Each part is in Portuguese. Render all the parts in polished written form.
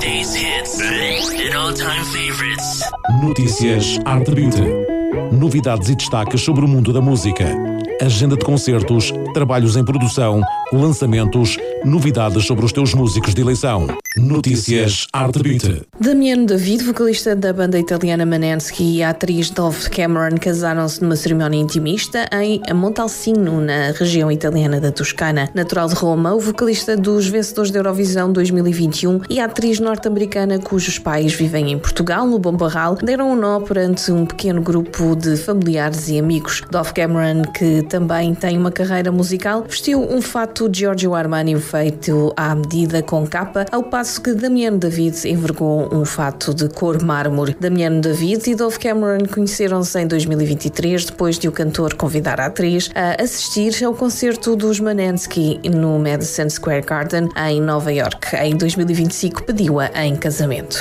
Today's hits and all-time favorites. Notícias Arte Beauty. Novidades e destaques sobre o mundo da música. Agenda de concertos, trabalhos em produção, lançamentos, novidades sobre os teus músicos de eleição. Notícias Arte Beauty. Damiano David, vocalista da banda italiana Maneskin, e a atriz Dove Cameron casaram-se numa cerimónia intimista em Montalcino, na região italiana da Toscana. Natural de Roma, o vocalista dos vencedores da Eurovisão 2021 e a atriz norte-americana cujos pais vivem em Portugal, no Bom Barral, deram um nó perante um pequeno grupo de familiares e amigos. Dove Cameron, que também tem uma carreira musical, vestiu um fato Giorgio Armani feito à medida com capa, ao passo que Damiano David envergou um fato de cor mármore. Damiano David e Dove Cameron conheceram-se em 2023, depois de o cantor convidar a atriz a assistir ao concerto dos Maneskin no Madison Square Garden, em Nova York. Em 2025 pediu-a em casamento.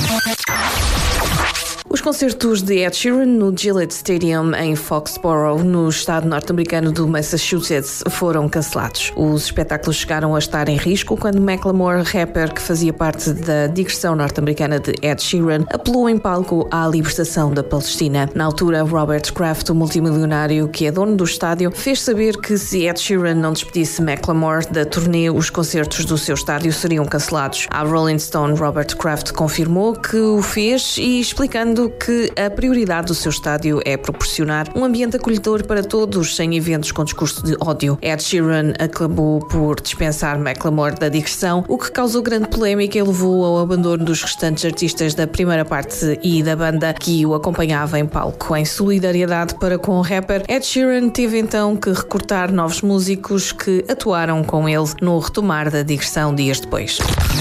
Os concertos de Ed Sheeran no Gillette Stadium em Foxborough, no estado norte-americano do Massachusetts, foram cancelados. Os espetáculos chegaram a estar em risco quando Macklemore, rapper que fazia parte da digressão norte-americana de Ed Sheeran, apelou em palco à libertação da Palestina. Na altura, Robert Kraft, o multimilionário que é dono do estádio, fez saber que se Ed Sheeran não despedisse Macklemore da turnê, os concertos do seu estádio seriam cancelados. A Rolling Stone, Robert Kraft confirmou que o fez e explicando que a prioridade do seu estádio é proporcionar um ambiente acolhedor para todos, sem eventos com discurso de ódio. Ed Sheeran acabou por dispensar Macklemore da digressão, o que causou grande polémica e levou ao abandono dos restantes artistas da primeira parte e da banda que o acompanhava em palco. Em solidariedade para com o rapper, Ed Sheeran teve então que recrutar novos músicos que atuaram com ele no retomar da digressão dias depois.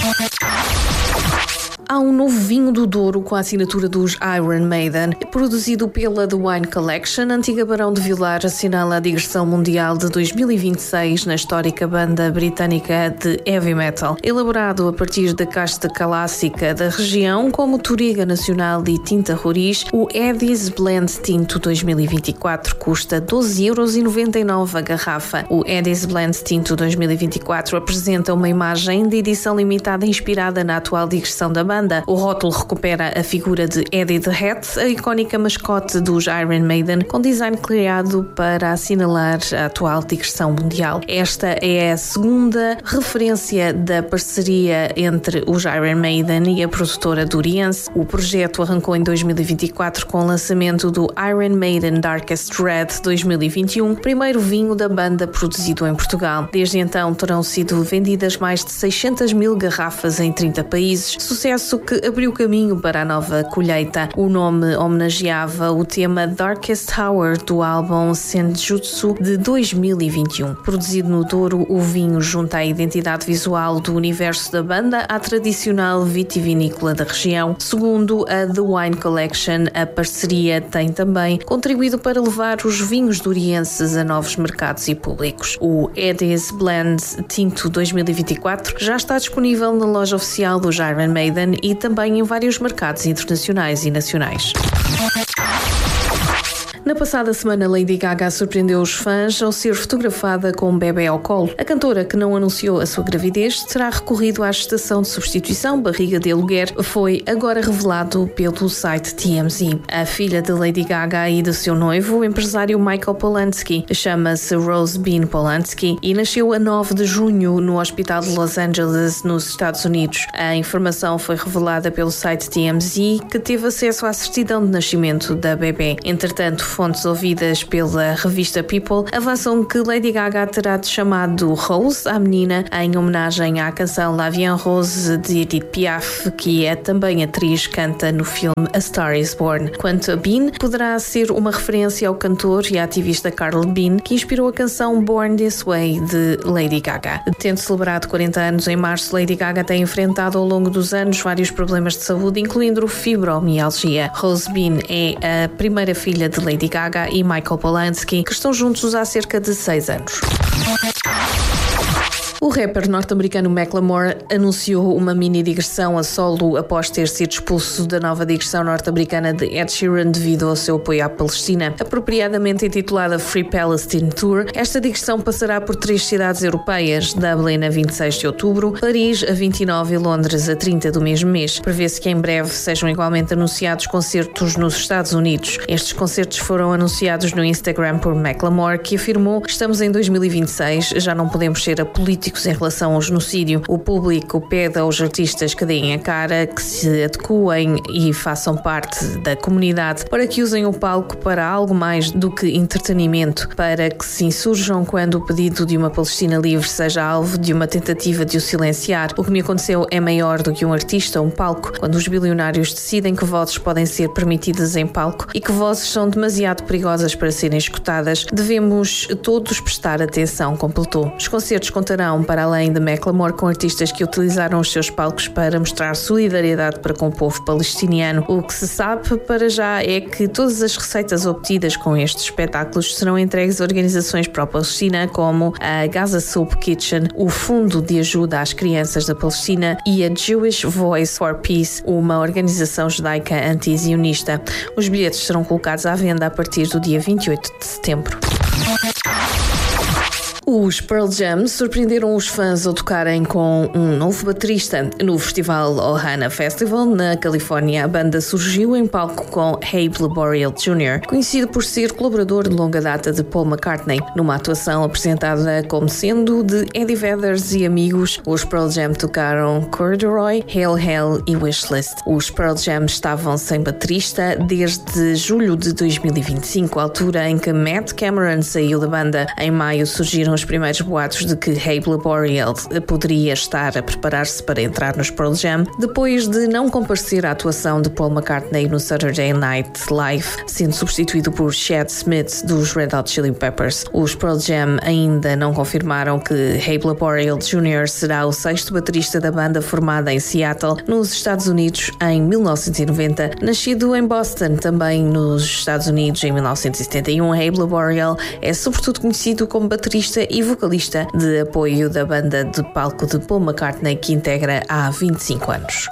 Há um novo vinho do Douro com a assinatura dos Iron Maiden, produzido pela The Wine Collection. A antiga Barão de Vilar assinala a digressão mundial de 2026 na histórica banda britânica de heavy metal. Elaborado a partir da casta clássica da região, como Touriga Nacional e Tinta Roriz, o Eddie's Blend Tinto 2024 custa 12,99€ a garrafa. O Eddie's Blend Tinto 2024 apresenta uma imagem de edição limitada inspirada na atual digressão da banda. O rótulo recupera a figura de Eddie the Hat, a icónica mascote dos Iron Maiden, com design criado para assinalar a atual digressão mundial. Esta é a segunda referência da parceria entre os Iron Maiden e a produtora duriense. O projeto arrancou em 2024 com o lançamento do Iron Maiden Darkest Red 2021, primeiro vinho da banda produzido em Portugal. Desde então terão sido vendidas mais de 600.000 garrafas em 30 países, sucesso que abriu caminho para a nova colheita. O nome homenageava o tema Darkest Hour do álbum Senjutsu de 2021. Produzido no Douro, o vinho junta a identidade visual do universo da banda à tradicional vitivinícola da região. Segundo a The Wine Collection, a parceria tem também contribuído para levar os vinhos durienses a novos mercados e públicos. O Eddie's Blend Tinto 2024 já está disponível na loja oficial dos Iron Maiden e também em vários mercados internacionais e nacionais. Na passada semana, Lady Gaga surpreendeu os fãs ao ser fotografada com um bebê ao colo. A cantora, que não anunciou a sua gravidez, terá recorrido à gestação de substituição, barriga de aluguer, foi agora revelado pelo site TMZ. A filha de Lady Gaga e do seu noivo, o empresário Michael Polanski, chama-se Rose Bean Polanski e nasceu a 9 de junho no Hospital de Los Angeles, nos Estados Unidos. A informação foi revelada pelo site TMZ, que teve acesso à certidão de nascimento da bebê. Entretanto, fontes ouvidas pela revista People avançam que Lady Gaga terá chamado Rose à menina em homenagem à canção La Vie en Rose de Edith Piaf, que é também atriz, canta no filme A Star is Born. Quanto a Bean, poderá ser uma referência ao cantor e ativista Carl Bean, que inspirou a canção Born This Way de Lady Gaga. Tendo celebrado 40 anos em março, Lady Gaga tem enfrentado ao longo dos anos vários problemas de saúde, incluindo fibromialgia. Rose Bean é a primeira filha de Lady Gaga e Michael Polanski, que estão juntos há cerca de 6 anos. O rapper norte-americano Macklemore anunciou uma mini-digressão a solo após ter sido expulso da nova digressão norte-americana de Ed Sheeran devido ao seu apoio à Palestina. Apropriadamente intitulada Free Palestine Tour, esta digressão passará por 3 cidades europeias: Dublin a 26 de outubro, Paris a 29 e Londres a 30 do mesmo mês. Prevê-se que em breve sejam igualmente anunciados concertos nos Estados Unidos. Estes concertos foram anunciados no Instagram por Macklemore, que afirmou: "Estamos em 2026, já não podemos ser apolíticos em relação ao genocídio. O público pede aos artistas que deem a cara, que se adequem e façam parte da comunidade para que usem o palco para algo mais do que entretenimento, para que se insurjam quando o pedido de uma Palestina livre seja alvo de uma tentativa de o silenciar. O que me aconteceu é maior do que um artista ou um palco. Quando os bilionários decidem que vozes podem ser permitidas em palco e que vozes são demasiado perigosas para serem escutadas, devemos todos prestar atenção", completou. Os concertos contarão, para além de Macklemore, com artistas que utilizaram os seus palcos para mostrar solidariedade para com o povo palestiniano. O que se sabe para já é que todas as receitas obtidas com estes espetáculos serão entregues a organizações pró-Palestina como a Gaza Soup Kitchen, o Fundo de Ajuda às Crianças da Palestina e a Jewish Voice for Peace, uma organização judaica anti-zionista. Os bilhetes serão colocados à venda a partir do dia 28 de setembro. Os Pearl Jam surpreenderam os fãs ao tocarem com um novo baterista. No festival Ohana Festival, na Califórnia, a banda surgiu em palco com Abe Laboriel Jr., conhecido por ser colaborador de longa data de Paul McCartney. Numa atuação apresentada como sendo de Eddie Vedder e amigos, os Pearl Jam tocaram Corduroy, Hail Hail e Wishlist. Os Pearl Jam estavam sem baterista desde julho de 2025, altura em que Matt Cameron saiu da banda. Em maio surgiram os primeiros boatos de que Abe Laboriel poderia estar a preparar-se para entrar nos Pearl Jam, depois de não comparecer à atuação de Paul McCartney no Saturday Night Live, sendo substituído por Chad Smith dos Red Hot Chili Peppers. Os Pearl Jam ainda não confirmaram que Abe Laboriel Jr. será o 6º baterista da banda, formada em Seattle, nos Estados Unidos, em 1990. Nascido em Boston, também nos Estados Unidos, em 1971, Abe Laboriel é sobretudo conhecido como baterista e vocalista de apoio da banda de palco de Paul McCartney, que integra há 25 anos.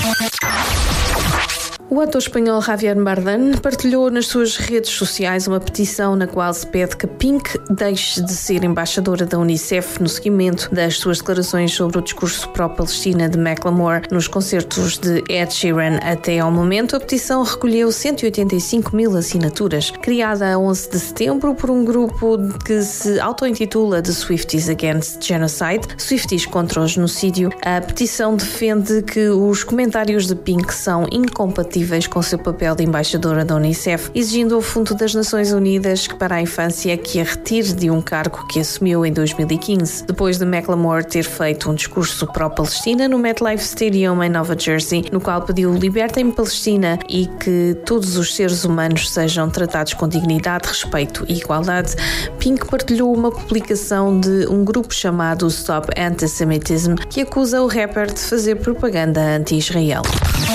O ator espanhol Javier Bardem partilhou nas suas redes sociais uma petição na qual se pede que Pink deixe de ser embaixadora da Unicef no seguimento das suas declarações sobre o discurso pró-Palestina de Macklemore nos concertos de Ed Sheeran. Até ao momento, a petição recolheu 185.000 assinaturas. Criada a 11 de setembro por um grupo que se auto-intitula The Swifties Against Genocide, Swifties contra o genocídio, a petição defende que os comentários de Pink são incompatíveis com seu papel de embaixadora da Unicef, exigindo ao Fundo das Nações Unidas para a Infância que a retire de um cargo que assumiu em 2015, depois de Macklemore ter feito um discurso pró-Palestina no MetLife Stadium em Nova Jersey, no qual pediu "Libertem Palestina" e que todos os seres humanos sejam tratados com dignidade, respeito e igualdade. Pink partilhou uma publicação de um grupo chamado Stop Antisemitism, que acusa o rapper de fazer propaganda anti-Israel.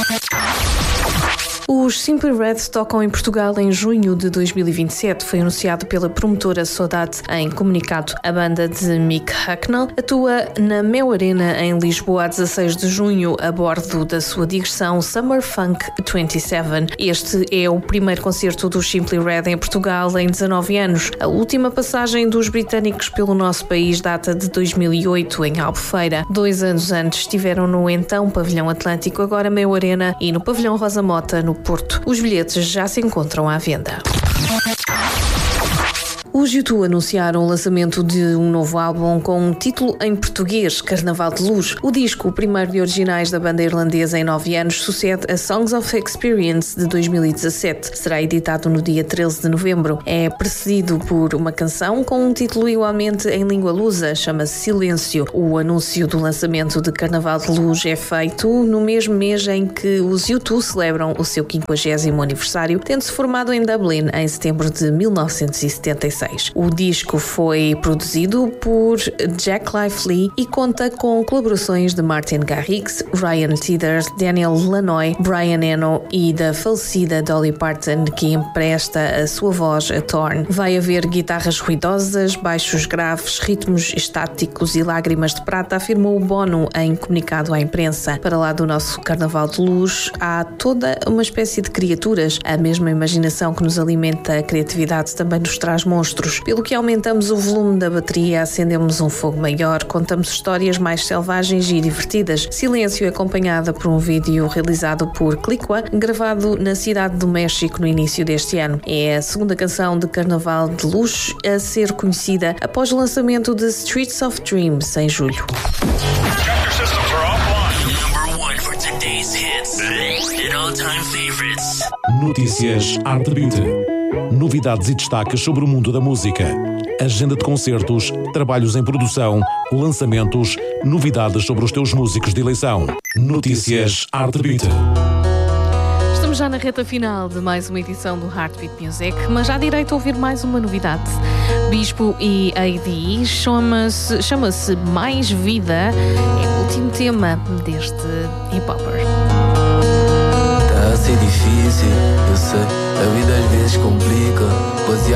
Os Simply Red tocam em Portugal em junho de 2027, foi anunciado pela promotora Saudade em comunicado. A banda de Mick Hucknall atua na Mel Arena em Lisboa a 16 de junho a bordo da sua digressão Summer Funk 27. Este é o primeiro concerto dos Simply Red em Portugal em 19 anos. A última passagem dos britânicos pelo nosso país data de 2008 em Albufeira. 2 anos antes estiveram no então Pavilhão Atlântico, agora Mel Arena, e no Pavilhão Rosa Mota, no Porto. Os bilhetes já se encontram à venda. Os U2 anunciaram o lançamento de um novo álbum com um título em português, Carnaval de Luz. O disco, o primeiro de originais da banda irlandesa em 9 anos, sucede a Songs of Experience de 2017. Será editado no dia 13 de novembro. É precedido por uma canção com um título igualmente em língua lusa, chama-se Silêncio. O anúncio do lançamento de Carnaval de Luz é feito no mesmo mês em que os U2 celebram o seu 50º aniversário, tendo-se formado em Dublin em setembro de 1976. 2016. O disco foi produzido por Jack Lively e conta com colaborações de Martin Garrix, Ryan Tedder, Daniel Lanois, Brian Eno e da falecida Dolly Parton, que empresta a sua voz a Thorn. Vai haver guitarras ruidosas, baixos graves, ritmos estáticos e lágrimas de prata, afirmou Bono em comunicado à imprensa. Para lá do nosso carnaval de luz, há toda uma espécie de criaturas. A mesma imaginação que nos alimenta a criatividade também nos traz monstros. Pelo que aumentamos o volume da bateria, acendemos um fogo maior, contamos histórias mais selvagens e divertidas. Silêncio acompanhada por um vídeo realizado por Clicua, gravado na cidade do México no início deste ano. É a segunda canção de Carnaval de Luz a ser conhecida após o lançamento de Streets of Dreams em julho. Number one for today's hits and all-time favorites. Notícias Arte Beauty. Novidades e destaques sobre o mundo da música. Agenda de concertos, trabalhos em produção, lançamentos, novidades sobre os teus músicos de eleição. Notícias Arte Beauty. Estamos já na reta final de mais uma edição do Heartbeat Music, mas já há direito a ouvir mais uma novidade. Bispo e AD chama-se Mais Vida, é o último tema deste hip-hopper. Tá a ser difícil, eu sei, a vida às vezes complica,